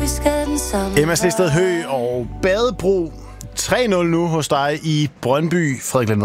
vi skal den samme. Emma Sted Høgh og Badebro. 3-0 nu hos dig i Brøndby, Frederik Lindved.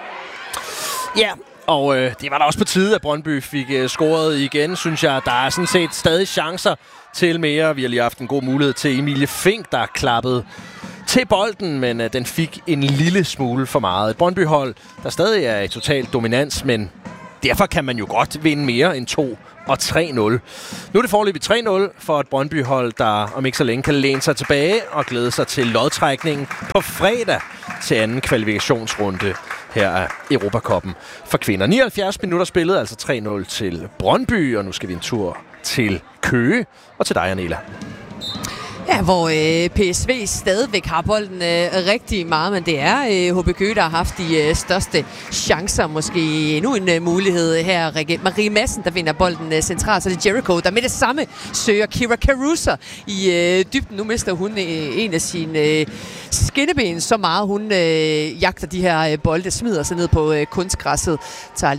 Ja, og det var da også på tide, at Brøndby fik scoret igen, synes jeg. Der er sådan set stadig chancer til mere. Vi har lige haft en god mulighed til Emilie Fink, der klappede til bolden, men den fik en lille smule for meget. Et Brøndby-hold, der stadig er i total dominans, men derfor kan man jo godt vinde mere end 2 og 3-0. Nu er det foreløbig 3-0 for et Brøndby-hold, der om ikke så længe kan læne sig tilbage og glæde sig til lodtrækningen på fredag til anden kvalifikationsrunde her af Europacuppen for kvinder. 79 minutter spillet, altså 3-0 til Brøndby, og nu skal vi en tur til Køge og til dig, Anela. Ja, hvor PSV stadigvæk har bolden rigtig meget, men det er HB Køge, der har haft de største chancer. Måske endnu en mulighed her. Marie Madsen, der vinder bolden centralt, så det er Jericho, der med det samme søger Kira Caruso i dybden. Nu mister hun en af sine skinneben så meget. Hun jagter de her bolde, smider sig ned på kunstgræsset. Tager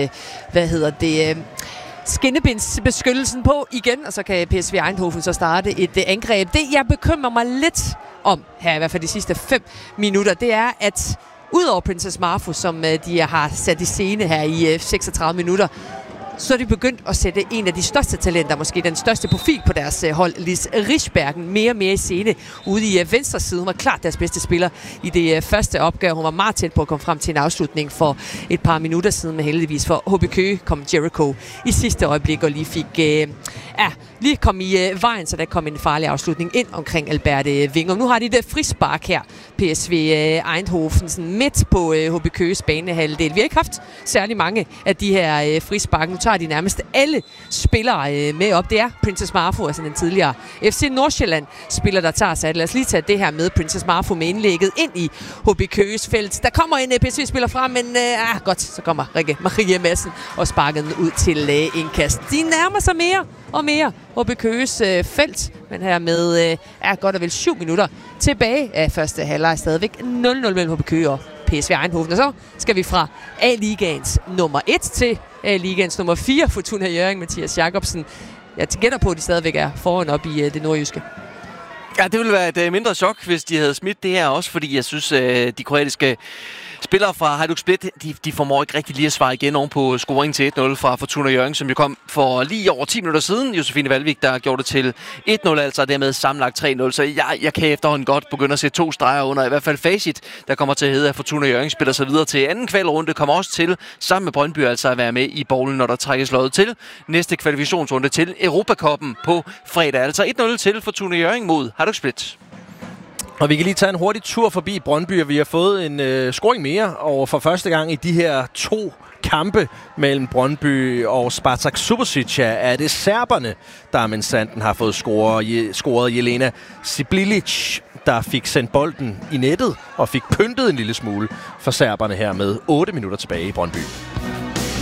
lige, skinnebindsbeskyttelsen på igen, og så kan PSV Eindhoven så starte et angreb. Det, jeg bekymrer mig lidt om her, i hvert fald de sidste 5 minutter, det er, at udover Princess Marfu, som de har sat i scene her i 36 minutter, så er de begyndt at sætte en af de største talenter, måske den største profil på deres hold, Lis Rigsbergen, mere og mere i scene ude i venstre side. Hun var klart deres bedste spiller i det første opgør. Hun var meget tæt på at komme frem til en afslutning for et par minutter siden, men heldigvis for HB Køge kom Jericho i sidste øjeblik og lige fik lige kom i vejen, så der kom en farlig afslutning ind omkring Alberte Winger. Nu har de det frispark her, PSV Eindhoven, sådan midt på HB Køges banehalvdel. Vi har ikke haft særlig mange af de her frispark. Nu tager de nærmest alle spillere med op. Det er Princess Marfu, altså den tidligere FC Nordsjælland spiller, der tager sig. Lad os lige tage det her med Princess Marfu med indlægget ind i HB Køges felt. Der kommer en PSV-spiller frem, men godt, så kommer Marie Madsen og sparker den ud til indkast. De nærmer sig mere og mere HB Køges felt, men her med godt og vel 7 minutter tilbage af første halvleg, stadigvæk 0-0 mellem HB Køge og PSV Eindhoven. Og så skal vi fra A-ligaens nummer 1 til A-ligaens nummer 4, Fortuna Hjørring, Mathias Jacobsen. Jeg gætter på, at de stadigvæk er foran op i det nordjyske. Ja, det ville være et mindre chok, hvis de havde smidt det her også, fordi jeg synes, de kroatiske spillere fra Hajduk Split, de formår ikke rigtig lige at svare igen oven på scoringen til 1-0 fra Fortuna Hjørring, som jo kom for lige over 10 minutter siden. Josefine Valvik, der gjorde det til 1-0, altså dermed sammenlagt 3-0. Så jeg kan efterhånden godt begynde at se 2 streger under. I hvert fald facit, der kommer til at hedde, at Fortuna Hjørring spiller sig videre til anden kvalrunde, kommer også til, sammen med Brøndby, altså at være med i bowlen, når der trækkes lod til næste kvalifikationsrunde til Europacuppen på fredag. Altså 1-0 til Fortuna Hjørring mod Hajduk Split. Og vi kan lige tage en hurtig tur forbi Brøndby, og vi har fået en scoring mere, og for første gang i de her 2 kampe mellem Brøndby og Spartak Subotica er det serberne, der med sanden har fået scoret. Jelena Sibilic, der fik sendt bolden i nettet og fik pyntet en lille smule for serberne her med 8 minutter tilbage i Brøndby.